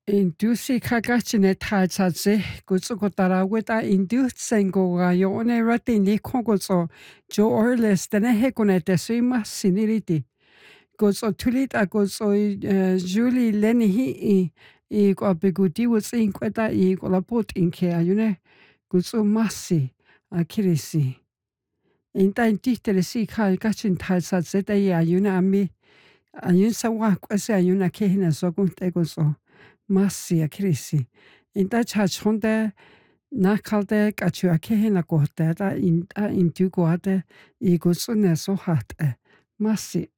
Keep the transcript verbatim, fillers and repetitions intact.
Indusi kakachine taitsatse gutsuko taraweta indu sengo ga yone ratin li kongoso jo orles tene hekone te suima siniriti. Gotso tulita gotso Julie Lenny hi i ko biguti was in kweta i ko la pot in ke ayune gotso massi a kirisi. Inta intitere si ka kachin taitsatse te ayune ami ayun sa wa kwese ayuna kehina sogun te gotso. Massi a krisi. Inta chachonde nakalde kachua kehina kohte da inta intu goate i gutsune so hate. Massi.